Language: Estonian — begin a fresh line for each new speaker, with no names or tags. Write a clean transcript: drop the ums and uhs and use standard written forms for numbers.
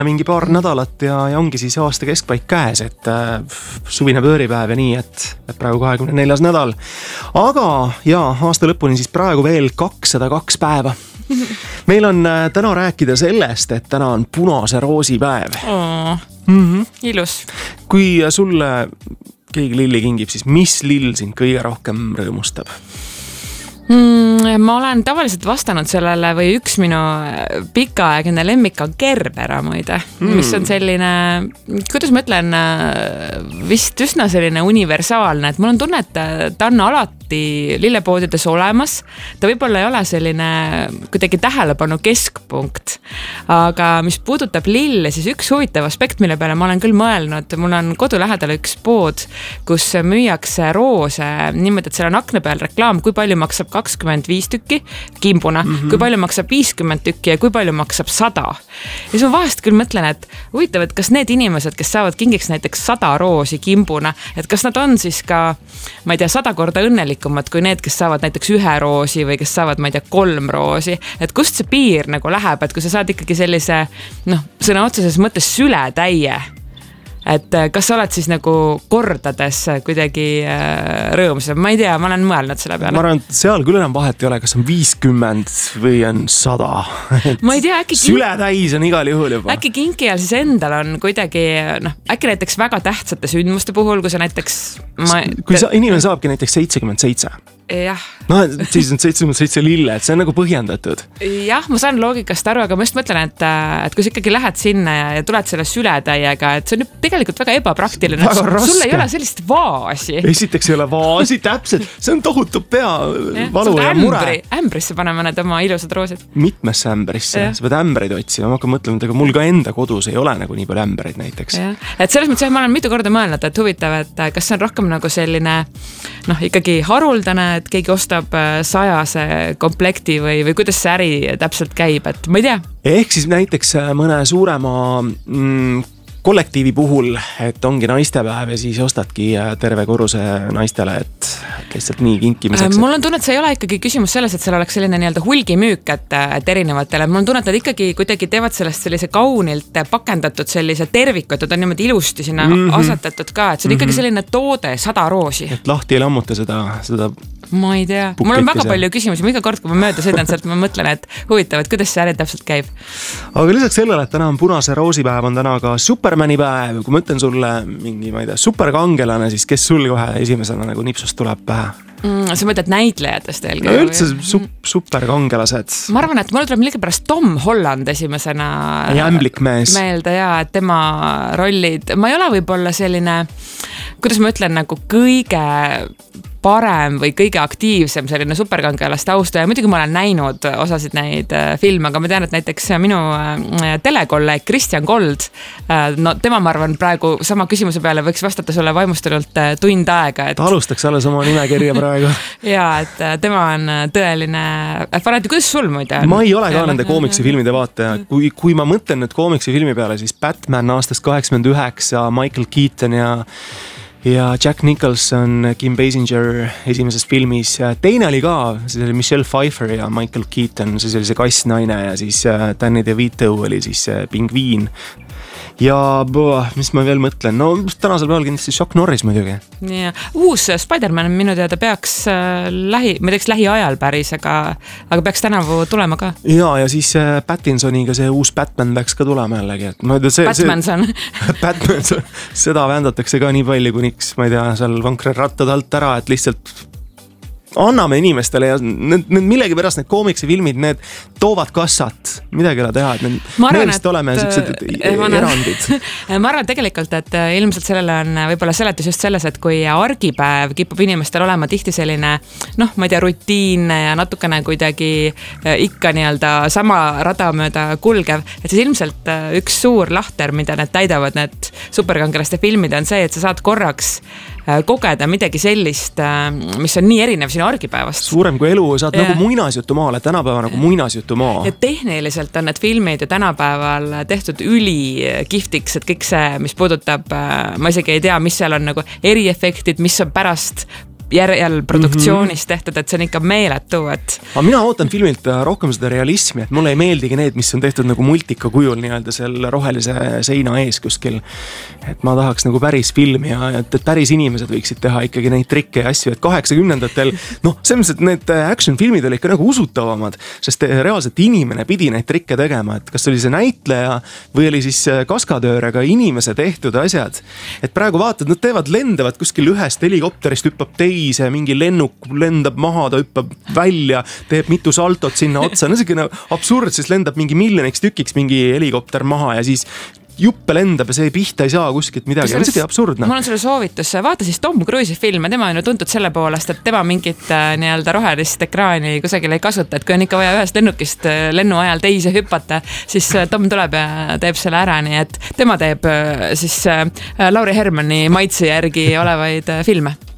mingi paar nädalat ja ongi siis aasta keskpaik käes, et suvine pööripäev ja nii, et praegu 24. nädal. Aga aasta lõpuni siis praegu veel 202 päeva. Meil on täna rääkida sellest, et täna on punase roosi päev.
Ilus.
Kui sulle keegi lilli kingib, siis mis lill sind kõige rohkem rõõmustab?
Ma olen tavaliselt vastanud sellele või üks minu pikaaegne lemmik on Gerbera muide, mis on selline, kuidas ma ütlen, vist üsna selline universaalne, et mul on tunne, et ta on alati lillepoodides olemas. Ta võib-olla ei ole selline kuidagi tähelepanu keskpunkt, aga mis puudutab lille, siis üks huvitav aspekt, mille peale ma olen küll mõelnud, mul on kodu lähedal üks pood, kus müüakse roose niimoodi, et seal on akna peal reklaam, kui palju maksab 25 tükki kimbuna, kui palju maksab 50 tükki ja kui palju maksab 100. Ja siis ma vahest küll mõtlen, et huvitav, et kas need inimesed, kes saavad kingiks näiteks 100 roosi kimbuna, et kas nad on siis ka, ma ei tea, 100 korda õnnelikumad kui need, kes saavad näiteks 1 roosi või kes saavad, ma ei tea, 3 roosi. Et kust see piir nagu läheb, et kui sa saad ikkagi sellise, sõna otseses mõttes sületäie, et kas sa oled siis nagu kordades kuidagi rõõmsam? Ma ei tea, ma olen mõelnud selle peale.
Ma arvan, et seal küll enam vahet ei ole, kas on 50 või on 100.
Ma ei tea, äkki
sületäis on igal juhul juba.
Äkki kinkijal siis endal on kuidagi, äkki näiteks väga tähtsate sündmuste puhul, kui sa näiteks...
Kui inimene saabki näiteks 77.
Jah.
Siis on 77 lille, et see on nagu põhjendatud.
Jah, ma saan loogikast aru, aga ma just mõtlen, et kui sa ikkagi lähed sinna ja tuled selle sületäiega, et see on tegelikult väga ebapraktiline. Sul ei ole sellist vaasi.
Esiteks ei ole vaasi, täpselt. See on tohutu peavalu ja mure.
Ämbrisse paneme need oma ilusad roosid.
Mitmesse ämbrisse. Sa pead ämbreid otsima. Ma hakkan mõtlema, et mul ka enda kodus ei ole nagu nii palju ämbreid näiteks.
Et selles mõttes, ma olen mitu korda mõelnud, et huvitav, et kas see on rohkem nagu selline ikkagi haruldane, et keegi ostab 100 komplekti või kuidas see äri täpselt käib, et ma ei tea.
Ehk siis näiteks mõne suurema kollektiivi puhul, et ongi naistepäev ja siis ostadki terve korruse naistele, et lihtsalt nii kinkimiseks.
Mul on tunne, et see ei ole ikkagi küsimus selles, et seal oleks selline nii-öelda hulgimüük, et erinevatele. Mul on tunne, et nad ikkagi kuidagi teevad sellest sellise kaunilt pakendatud sellise terviku, et on niimoodi ilusti sinna asetatud ka, et see on ikkagi selline toode 100 roosi.
Et lahti ei lammuta seda
ma ei tea. Mul on väga palju küsimusi. Ma iga kord, kui ma mööda sõidan sealt, ma mõtlen, et huvitav, et kuidas see äri täpselt käib.
Aga lisaks sellele, et täna on punase roosipäev, on täna ka Supermani päev. Kui ma ütlen sulle mingi, ma ei tea, superkangelane, siis kes sul kohe esimesena nagu nipsust tuleb pähe?
Sa mõtled näitlejatest eelgi?
No üldse superkangelased.
Ma arvan, et mulle tuleb millegipärast Tom Holland esimesena
ämblikmees
meelde ja et tema rollid, ma ei ole võib-olla selline, kuidas ma ütlen, nagu kõige parem või kõige aktiivsem selline superkangelaste austaja. Muidugi ma olen näinud osasid neid filme, aga ma tean, et näiteks minu telekolleeg Kristjan Kold, tema ma arvan praegu sama küsimuse peale võiks vastata sulle vaimustunult tund aega.
Ta alustaks alles oma nimekirja praegu.
Ja, et tema on tõeline fanaati. Kuidas sul muide?
Ma ei ole ka nende koomiksifilmide vaataja. Kui ma mõtlen nüüd koomiksifilmi peale, siis Batman aastast 89, Michael Keaton ja Jack Nicholson, Kim Basinger esimeses filmis. Teine oli ka, see oli Michelle Pfeiffer ja Michael Keaton, see oli see kassnaine ja siis Danny DeVito oli siis pingviin. Ja mis ma veel mõtlen? No tänasel päeval kindlasti Chuck Norris muidugi.
Ja, uus Spider-Man minu teada peaks ma teeks lähiajal päris, aga peaks tänavu tulema ka. Ja
siis Pattinsoniga see uus Batman peaks ka tulema jällegi.
Batmanson.
Batmanson. Seda vändatakse ka nii palju, kuniks, ma ei tea, seal vankrerattad alt ära, et lihtsalt anname inimestele ja need millegi pärast need koomiksifilmid, need toovad kassat, midagi ei ole teha, et need oleme sellised erandid.
Ma arvan tegelikult, et ilmselt sellele on võib-olla seletus just selles, et kui argipäev kipub inimestel olema tihti selline, ma ei tea, rutiinne ja natukene kuidagi ikka nii-öelda sama rada mööda kulgev, et siis ilmselt üks suur lahter, mida need täidavad, need superkangelaste filmid on see, et sa saad korraks kogeda midagi sellist, mis on nii erinev sinu argipäevast.
Suurem kui elu, saad nagu muinasjutumaale, tänapäeva nagu muinasjutumaa.
Ja tehniliselt on need filmid ju tänapäeval tehtud ülikihvtiks, et kõik see, mis puudutab, ma isegi ei tea, mis seal on nagu eriefektid, mis on pärast järelproduktsioonis tehtud, et see on ikka meeletu, et.
Aga mina ootan filmilt rohkem seda realismi, et mulle ei meeldigi need, mis on tehtud nagu multika kujul nii-öelda seal rohelise seina ees kuskil. Et ma tahaks nagu päris filmi ja et päris inimesed võiksid teha ikkagi neid trikke ja asju, et 80-ndatel, selles mõttes, et need action filmid oli ikka nagu usutavamad, sest reaalselt inimene pidi neid trikke tegema, et kas oli see näitleja või oli siis kaskadöör, aga inimese tehtud asjad. Et praegu vaatad, nad teevad lendavad kuskil ühest helikopterist, hüppab teise, mingi lennuk lendab maha, ta hüppab välja, teeb mitu saltot sinna otsa. No see absurd, siis lendab mingi miljoniks tükiks mingi helikopter maha ja siis juppe lendab ja see pihta ei saa kuskilt midagi. See on isegi absurdne.
Mul on selle soovitus, vaata siis Tom Cruise'i filme, tema on ju tuntud selle poolest, et tema mingit nii-öelda rohelist ekraani kusagil ei kasuta, et kui on ikka vaja ühest lennukist lennu ajal teise hüpata, siis Tom tuleb ja teeb selle ära, nii et tema teeb siis Lauri Hermani maitse järgi olevaid filme.